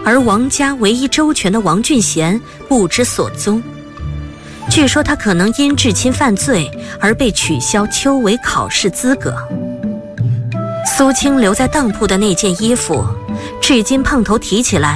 而王家唯一周全的王俊贤不知所踪。据说他可能因至亲犯罪而被取消秋闱考试资格。苏青留在当铺的那件衣服，至今碰头提起来